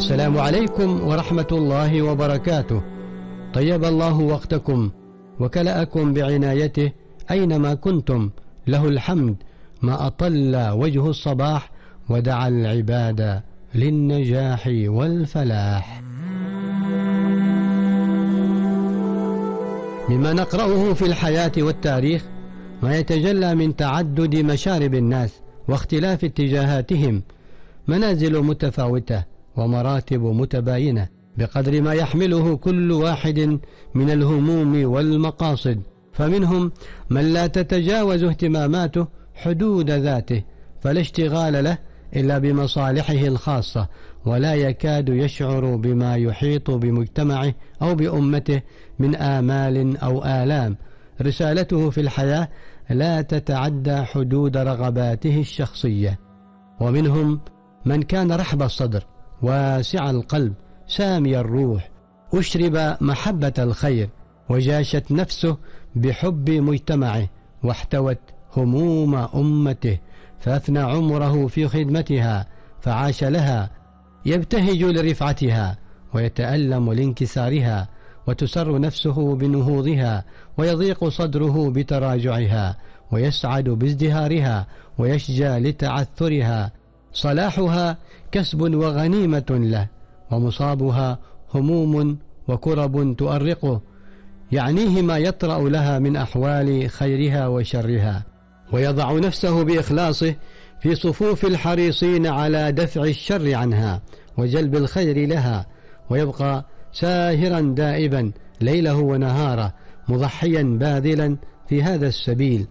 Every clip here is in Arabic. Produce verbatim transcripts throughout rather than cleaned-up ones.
السلام عليكم ورحمة الله وبركاته. طيب الله وقتكم وكلأكم بعنايته أينما كنتم، له الحمد ما أطل وجه الصباح ودعا العباد للنجاح والفلاح. مما نقرأه في الحياة والتاريخ ما يتجلى من تعدد مشارب الناس واختلاف اتجاهاتهم، منازل متفاوتة ومراتب متباينة بقدر ما يحمله كل واحد من الهموم والمقاصد، فمنهم من لا تتجاوز اهتماماته حدود ذاته، فلا اشتغال له إلا بمصالحه الخاصة، ولا يكاد يشعر بما يحيط بمجتمعه أو بأمته من آمال أو آلام. رسالته في الحياة لا تتعدى حدود رغباته الشخصية. ومنهم من كان رحب الصدر واسع القلب سامي الروح، أشرب محبة الخير وجاشت نفسه بحب مجتمعه واحتوت هموم أمته، فأفنى عمره في خدمتها فعاش لها، يبتهج لرفعتها ويتألم لانكسارها، وتسر نفسه بنهوضها ويضيق صدره بتراجعها، ويسعد بازدهارها ويشجى لتعثرها. صلاحها كسب وغنيمة له، ومصابها هموم وكرب تؤرقه، يعنيه ما يطرأ لها من أحوال خيرها وشرها، ويضع نفسه بإخلاصه في صفوف الحريصين على دفع الشر عنها وجلب الخير لها، ويبقى ساهرا دائبا ليله ونهاره مضحيا باذلا في هذا السبيل.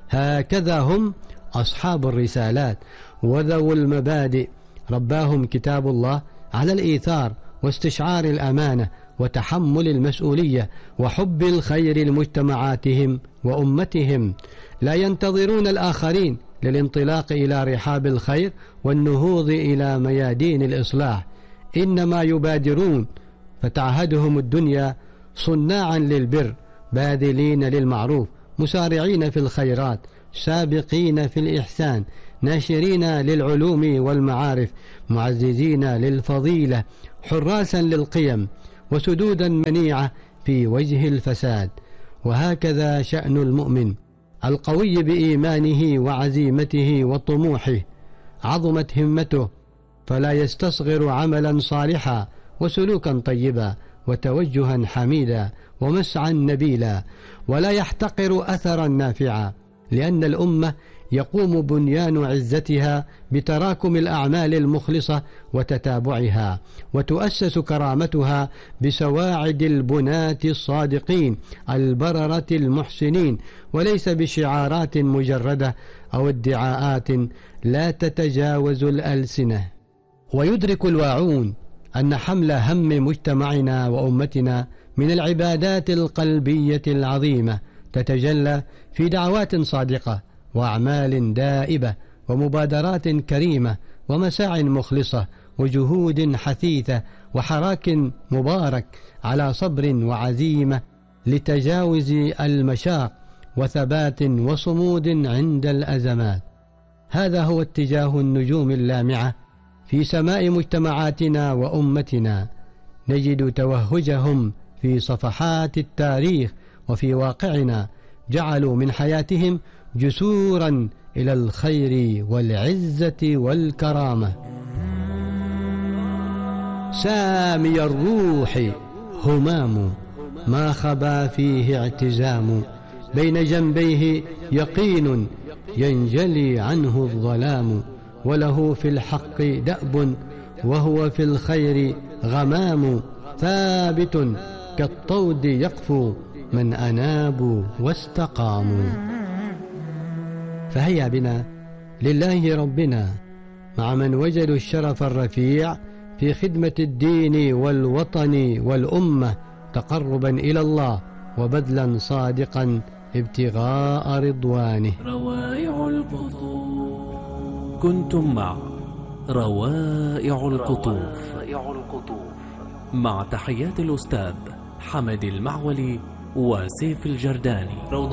هكذا هم أصحاب الرسالات وذو المبادئ، رباهم كتاب الله على الإيثار واستشعار الأمانة وتحمل المسؤولية وحب الخير لمجتمعاتهم وأمتهم. لا ينتظرون الآخرين للانطلاق إلى رحاب الخير والنهوض إلى ميادين الإصلاح، إنما يبادرون، فتعهدهم الدنيا صناعا للبر باذلين للمعروف مسارعين في الخيرات سابقين في الإحسان ناشرين للعلوم والمعارف معززين للفضيلة حراسا للقيم وسدودا منيعة في وجه الفساد. وهكذا شأن المؤمن القوي بإيمانه وعزيمته وطموحه، عظمت همته فلا يستصغر عملا صالحا وسلوكا طيبا وتوجها حميدا ومسعا نبيلا، ولا يحتقر أثرا نافعا، لأن الأمة يقوم بنيان عزتها بتراكم الأعمال المخلصة وتتابعها، وتؤسس كرامتها بسواعد البناة الصادقين البررة المحسنين، وليس بشعارات مجردة أو ادعاءات لا تتجاوز الألسنة. ويدرك الواعون أن حمل هم مجتمعنا وأمتنا من العبادات القلبية العظيمة تتجلى في دعوات صادقة وأعمال دائبة ومبادرات كريمة ومساع مخلصة وجهود حثيثة وحراك مبارك على صبر وعزيمة لتجاوز المشاق وثبات وصمود عند الأزمات. هذا هو اتجاه النجوم اللامعة في سماء مجتمعاتنا وأمتنا، نجد توهجهم في صفحات التاريخ وفي واقعنا، جعلوا من حياتهم جسورا إلى الخير والعزة والكرامة. سامي الروح همام ما خبا فيه اعتزام، بين جنبيه يقين ينجلي عنه الظلام، وله في الحق دأب وهو في الخير غمام، ثابت كالطود يقفو من أنابوا واستقاموا. فهيا بنا لله ربنا مع من وجدوا الشرف الرفيع في خدمة الدين والوطن والأمة، تقربا إلى الله وبذلا صادقا ابتغاء رضوانه. روائع القطوف. كنتم مع روائع القطوف مع تحيات الأستاذ حمد المعولي وسيف الجرداني.